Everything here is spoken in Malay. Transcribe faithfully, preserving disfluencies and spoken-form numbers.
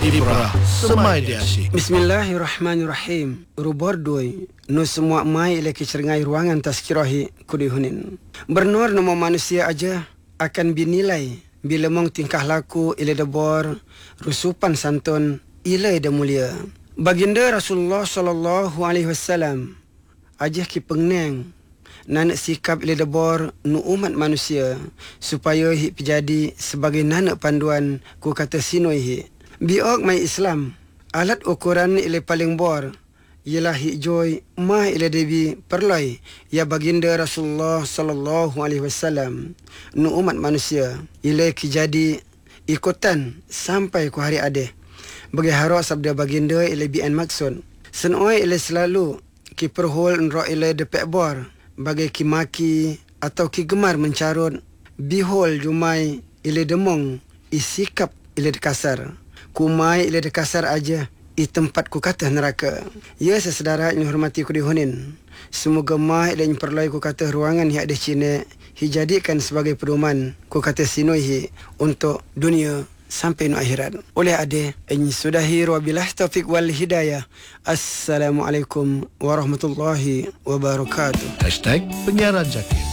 Kiprah Semai Dia Asyik. Bismillahirrahmanirrahim. Rubor doi no semua mai ile keceringai ruangan tazkirahi kudihunin. Bernur nama manusia aja akan binilai bila mong tingkah laku ile debor rusupan santun ile de mulia. Baginda Rasulullah sallallahu alaihi wasallam aja ki pengneng nanak sikap ile debor nu umat manusia supaya hi jadi sebagai nanak panduan ku kata sinoi hi. Biok mai Islam alat ukuran ile paling bor ialah hi joy mah ile debi perlai ya baginda Rasulullah sallallahu alaihi wasallam nu umat manusia ile ki jadi ikutan sampai ku hari ade. Bagi harok sabda baginda ile bian maksud senoi ile selalu ki perhol enro ile depek bor bagai ki maki atau ki gemar mencarut bihol jumai ile demong isikap ile dekasar kumai ile dekasar aja i tempat ku kata neraka. Ya sesedara yang hormati ku dihunin, semoga mah ile perlai ku kata ruangan yang ada Cina dijadikan sebagai pedoman ku kata sinoi hi untuk dunia sampai no akhirat. Oleh ade ini sudahi wabillahi taufik wal hidayah. Assalamualaikum warahmatullahi wabarakatuh. Hashtag Penyiaran Zakir.